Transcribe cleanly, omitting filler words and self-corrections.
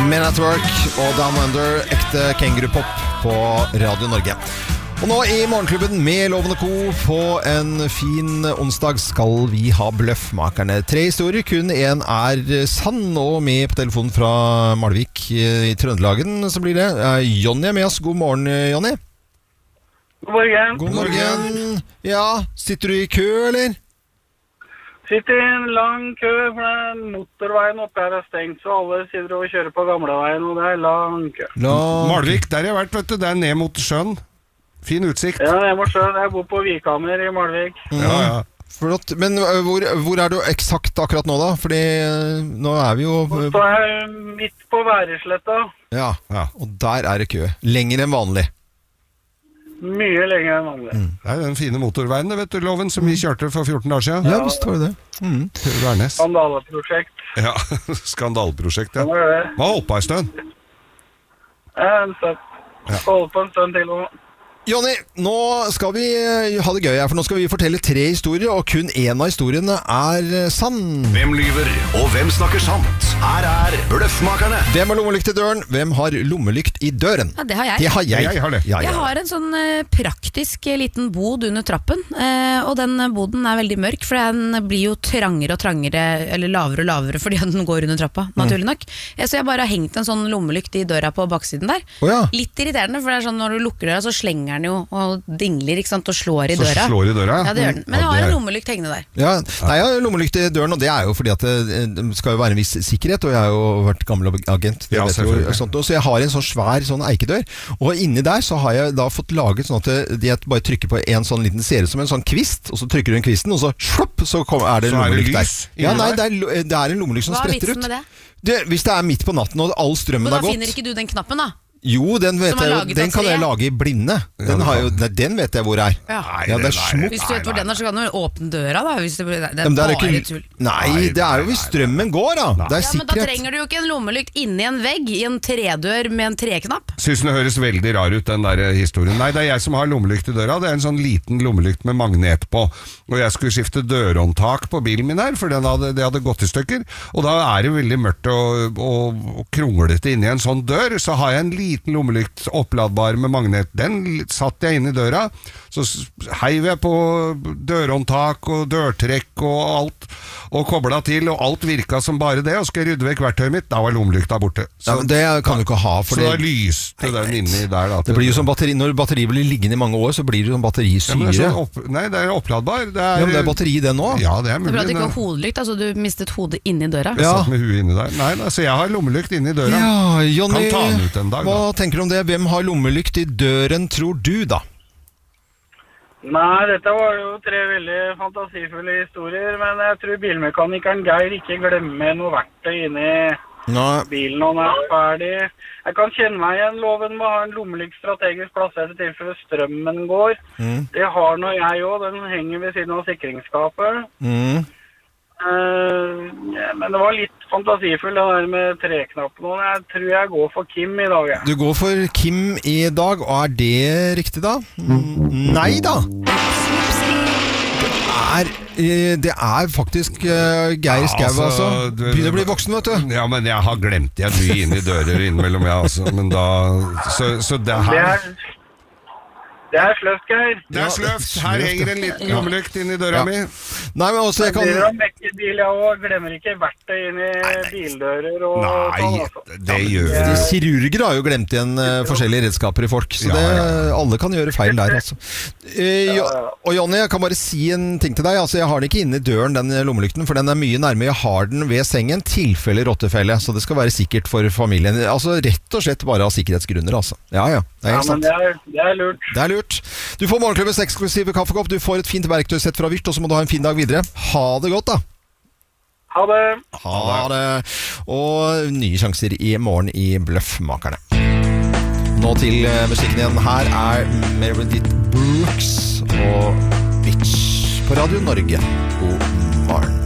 Men at Work og Down Under, ekte kengurupop på Radio Norge. Og nå i Morgenklubben med Loven og Co. På en fin onsdag skal vi ha Bløffmakerne. 3 historier, kun en er sann, og med på telefonen fra Malvik i Trøndelagen, så blir det Jonny er med oss. God morgen, Jonny. God morgen. God morgen. Ja, sitter du i kø, eller? Sitter i en lang kø, for motorveien oppe her er stengt, så alle sitter og kjører på gamleveien, og det er lang kø. Malvik, der har jeg vært, vet du. Det er ned mot sjøen. Fin utsikt. Ja, jeg må skjønne. Jeg bor på Vikamer i Malvik. Ja. Flott. Men hvor er du eksakt akkurat nå da? Fordi nå er vi jo... Så står jeg midt på Væresletta. Ja, og der er det kø. Lenger enn vanlig. Mye lenger enn vanlig. Det er den fine motorveien, vet du, Loven, som vi kjørte for 14 dager siden. Ja, visst var det det. Værnes. Skandaleprosjekt. Ja, skandaleprosjekt, ja. Hva er det? Hva holdt på en stund? En stund. Hold på en stund til. Jonny, nå skal vi ha det gøy her, for nå skal vi fortelle 3 historier, og kun en av historiene er sann. Hvem lyver, og hvem snakker sant? Her er Bløffmakerne. Hvem har lommelykt i døren? Hvem har lommelykt i døren? Ja, det har jeg. Det har jeg. Jeg har det. Ja. Jeg har en sånn praktisk liten bod under trappen, og den boden er veldig mørk, for den blir jo trangere og trangere, eller lavere og lavere, fordi den går under trappa, naturlig nok. Så jeg bare har hengt en sånn lommelykt i døra på baksiden der. Ja. Litt irriterende, for det er sånn når du lukker døra, så slenger den jo og dingler, ikke sant, og slår i Så døra. slår i døra? Ja, det gjør den. Men jeg har en lommelykt hengende der. Ja, nei, jeg har lommelykt i døren, og det er jo fordi at det skal jo være en viss sikkerhet, og jeg har jo vært gammel agent, Ja, vet jo, sånt, så jeg har en sånn svær sånn eikedør, og inni der så har jeg da fått laget sånn at de bare trykker på en sånn liten, ser ut som en sånn kvist, og så trykker du en kvisten, og så slupp, så er det lommelykt der. Ja, nei, det er en lommelykt som Hva er spretter vitsen ut. med det? Hvis det er midt på natten, og all strømmen Men da har gått... finner ikke du den knappen da? Jo, den vet Som er jeg, laget den av kan tre? jeg lage i blinde. Den vet jeg hvor er. Ja. Ja, det er smuk. Hvis du vet hvor den er, så kan du åpne døra da. Hvis det er Men det er bare ikke... tull. Nei, det er jo hvis strømmen går da. Det er Ja, men da sikkerhet. trenger du jo ikke en lommelykt inni en vegg i en tredør med en treknapp. Synes den høres veldig rar ut, den der historien. Nei, det er jeg som har lommelykt i døra. Det er en sånn liten lommelykt med magnet på. Og jeg skulle skifte dørhåndtak på bilen min her, for det hadde gått i stykker. Og da er det veldig mørkt og kronglete inni en sånn dør. Så har jeg en liten lommelykt oppladbar med magnet. Den satt jeg inn i døra, så heiv jeg på dørhåndtak og dørtrekk og alt, og koblet til, og alt virket som bare det, og skal jeg rydde vekk verktøyet mitt, da var lommelykta borte. Ja, men det kan du ikke ha, for Så da lyste den inni der. Da, det blir jo som batteri, når batteriet blir liggende i mange år, så blir det som batterisyre. Ja, det er nei, det er oppladbar. Ja, men det er batteri i den nå. Ja, det er Det er mulig. bra at det ikke var hodelykt, altså du mistet hodet inni døra. Ja. Satt med huet inni der. Nei, så jeg har lommelykt inni døra. Ja, Jonny, Kan ta den ut en dag, hva da. tenker du om det? Hvem har lommelykt i døren, tror du da? Nei, dette var jo 3 veldig fantasifulle historier, men jeg tror bilmekanikeren Geir ikke glemmer noe verktøy inni bilen når han er ferdig. Jeg kan kjenne meg igjen loven med å ha en lommelykt strategisk plassert i tilfelle strømmen går. Det har nå jeg også, den henger ved siden av sikringsskapet. Men det var litt fantasifull det der med treknappen, og jeg tror jeg går for Kim i dag. Du går for Kim i dag, og er det riktig da? Nei da! Det er faktisk Geir Skau, altså. Begynner å bli voksen, vet du. Ja, men jeg har glemt jeg mye inn i dører innimellom, ja, altså. Men da... Så det her... Det er sløft, Geir. Det er sløft. Her henger en liten lommelykt inn i døra mi. Nei, men også jeg kan... Det er mekke bil, jeg også. Glemmer ikke verktøy inn i bildører og sånn, altså. Det gjør De kirurger har jo glemt igjen forskjellige redskaper i folk, så alle kan gjøre feil der, altså. Og Jonny, jeg kan bare si en ting til deg. Altså, jeg har den ikke inne i døren, den lommelykten, for den er mye nærmere. Jeg har den ved sengen, tilfelle rottefelle, så det skal være sikkert for familien. Altså, rett og slett bare av sikkerhetsgrunner, altså. Ja, det er helt sant. Det er lurt. Det er lurt. Du får morgenklubbens eksklusive kaffekopp, du får et fint verktøysett fra Vyrt, og så må du ha en fin dag videre. Ha det godt da. Ha det. Ha det. Og nye sjanser i morgen i Bløffmakerne. Nå til musikken igjen. Her er Meredith Brooks og Bitch på Radio Norge. God morgen.